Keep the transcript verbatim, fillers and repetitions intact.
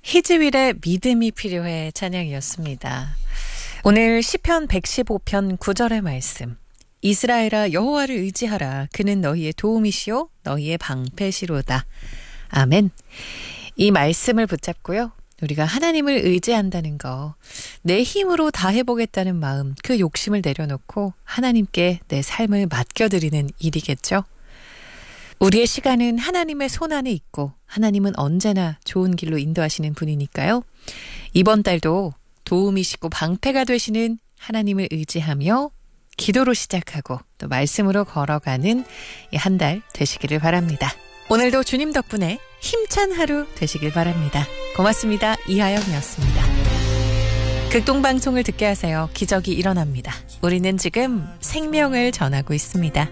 희즈윌의 믿음이 필요해 찬양이었습니다. 오늘 시편 백십오 편 구 절의 말씀. 이스라엘아 여호와를 의지하라. 그는 너희의 도움이시요 너희의 방패시로다. 아멘. 이 말씀을 붙잡고요. 우리가 하나님을 의지한다는 거, 내 힘으로 다 해보겠다는 마음, 그 욕심을 내려놓고 하나님께 내 삶을 맡겨드리는 일이겠죠. 우리의 시간은 하나님의 손 안에 있고 하나님은 언제나 좋은 길로 인도하시는 분이니까요. 이번 달도 도움이시고 방패가 되시는 하나님을 의지하며 기도로 시작하고 또 말씀으로 걸어가는 이 한 달 되시기를 바랍니다. 오늘도 주님 덕분에 힘찬 하루 되시길 바랍니다. 고맙습니다. 이하영이었습니다. 극동방송을 듣게 하세요. 기적이 일어납니다. 우리는 지금 생명을 전하고 있습니다.